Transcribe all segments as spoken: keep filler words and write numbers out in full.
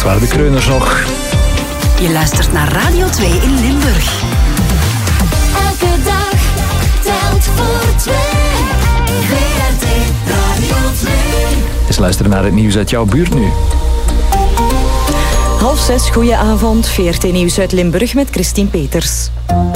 Dat waren de kreuners nog. Je luistert naar Radio twee in Limburg. Elke dag telt voor twee. V R T Radio twee. Eens luisteren naar het nieuws uit jouw buurt nu. Half zes, goedenavond. V R T Nieuws uit Limburg met Christine Peters.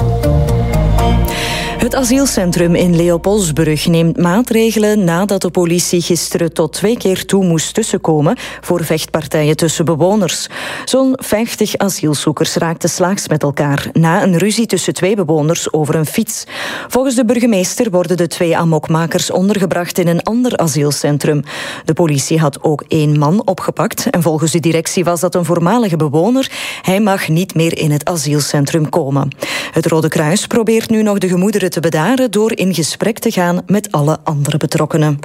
Het asielcentrum in Leopoldsbrug neemt maatregelen nadat de politie gisteren tot twee keer toe moest tussenkomen voor vechtpartijen tussen bewoners. Zo'n vijftig asielzoekers raakten slaags met elkaar na een ruzie tussen twee bewoners over een fiets. Volgens de burgemeester worden de twee amokmakers ondergebracht in een ander asielcentrum. De politie had ook één man opgepakt en volgens de directie was dat een voormalige bewoner. Hij mag niet meer in het asielcentrum komen. Het Rode Kruis probeert nu nog de gemoederen te bedaren door in gesprek te gaan met alle andere betrokkenen.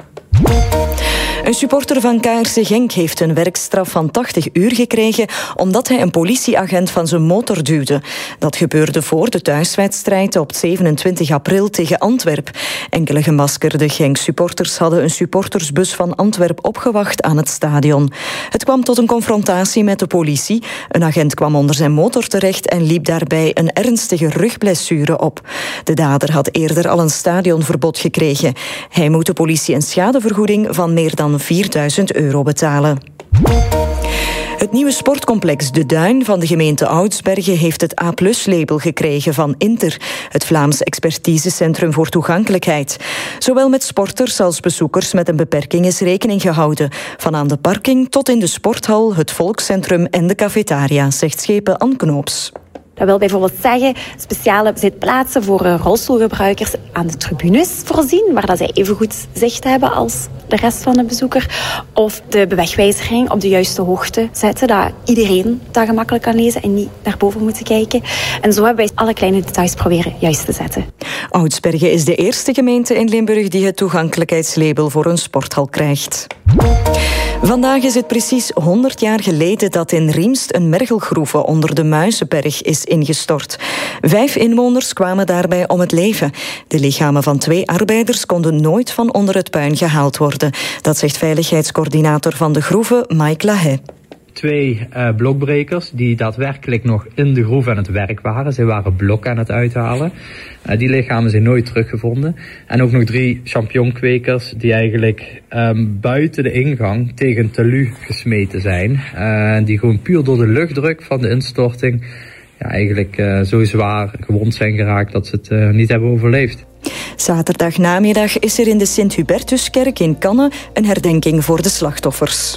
Een supporter van K R C Genk heeft een werkstraf van tachtig uur gekregen omdat hij een politieagent van zijn motor duwde. Dat gebeurde voor de thuiswedstrijd op zevenentwintig april tegen Antwerp. Enkele gemaskerde Genk-supporters hadden een supportersbus van Antwerp opgewacht aan het stadion. Het kwam tot een confrontatie met de politie. Een agent kwam onder zijn motor terecht en liep daarbij een ernstige rugblessure op. De dader had eerder al een stadionverbod gekregen. Hij moet de politie een schadevergoeding van meer dan vierduizend euro betalen. Het nieuwe sportcomplex De Duin van de gemeente Oudsbergen heeft het A plus label gekregen van Inter, het Vlaams expertisecentrum voor toegankelijkheid. Zowel met sporters als bezoekers met een beperking is rekening gehouden. Van aan de parking tot in de sporthal, het volkscentrum en de cafetaria, zegt schepen Ann Knoops. Dat wil bijvoorbeeld zeggen speciale zitplaatsen voor rolstoelgebruikers aan de tribunes voorzien, waar dat zij evengoed zicht hebben als de rest van de bezoeker. Of de bewegwijzering op de juiste hoogte zetten, dat iedereen dat gemakkelijk kan lezen en niet naar boven moet kijken. En zo hebben wij alle kleine details proberen juist te zetten. Oudsbergen is de eerste gemeente in Limburg die het toegankelijkheidslabel voor een sporthal krijgt. Vandaag is het precies honderd jaar geleden dat in Riemst een mergelgroeve onder de Muizenberg is ingestort. Vijf inwoners kwamen daarbij om het leven. De lichamen van twee arbeiders konden nooit van onder het puin gehaald worden. Dat zegt veiligheidscoördinator van de groeve, Mike Lahaye. Twee uh, blokbrekers die daadwerkelijk nog in de groef aan het werk waren. Ze waren blok aan het uithalen. Uh, die lichamen zijn nooit teruggevonden. En ook nog drie champignonkwekers die eigenlijk um, buiten de ingang tegen telu gesmeten zijn. Uh, die gewoon puur door de luchtdruk van de instorting ja, eigenlijk uh, zo zwaar gewond zijn geraakt dat ze het uh, niet hebben overleefd. Zaterdag namiddag is er in de Sint-Hubertuskerk in Canne een herdenking voor de slachtoffers.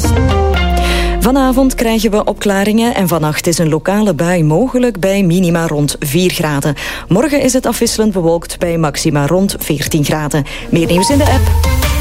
Vanavond krijgen we opklaringen en vannacht is een lokale bui mogelijk bij minima rond vier graden. Morgen is het afwisselend bewolkt bij maxima rond veertien graden. Meer nieuws in de app.